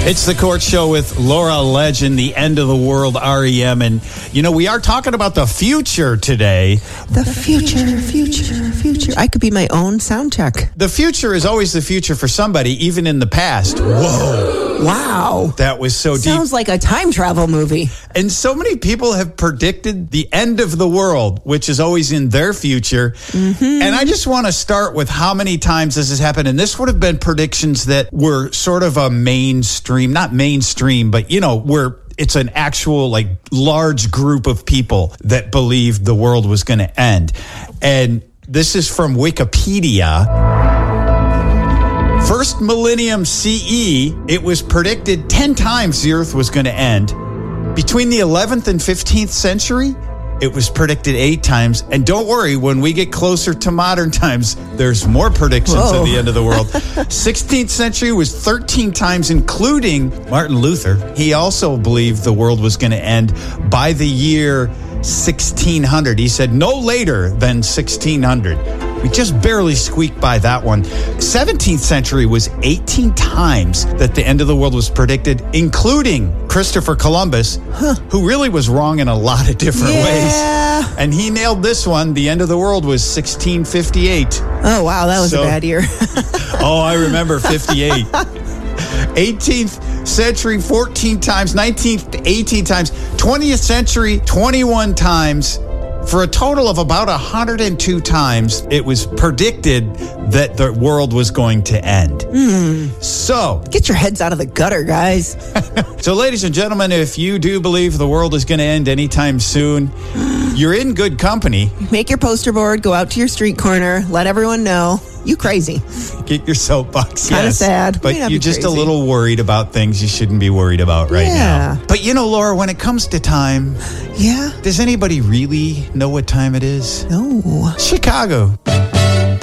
It's the Court Show with Laura Legend, the end of the world, REM. And, we are talking about the future today. The future. I could be my own sound check. The future is always the future for somebody, even in the past. Whoa. Wow. That was so deep. Sounds like a time travel movie. And so many people have predicted the end of the world, which is always in their future. Mm-hmm. And I just want to start with how many times this has happened. And this would have been predictions that were sort of a mainstream, not mainstream, but, where it's an actual, large group of people that believed the world was going to end. And this is from Wikipedia. First millennium CE, it was predicted 10 times the Earth was going to end. Between the 11th and 15th century, it was predicted 8 times. And don't worry, when we get closer to modern times, there's more predictions of the end of the world. 16th century was 13 times, including Martin Luther. He also believed the world was going to end by the year 1600. He said no later than 1600. We just barely squeaked by that one. 17th century was 18 times that the end of the world was predicted, including Christopher Columbus, who really was wrong in a lot of different ways. And he nailed this one. The end of the world was 1658. Oh, wow. That was a bad year. Oh, I remember 58. 18th century, 14 times. 19th, 18 times. 20th century, 21 times. For a total of about 102 times, it was predicted that the world was going to end. So, get your heads out of the gutter, guys. So, ladies and gentlemen, if you do believe the world is going to end anytime soon, you're in good company. Make your poster board, go out to your street corner, let everyone know. You crazy. Get your soapbox. Kind of sad. But you're just a little worried about things you shouldn't be worried about right now. But Laura, when it comes to time, does anybody really know what time it is? No. Chicago.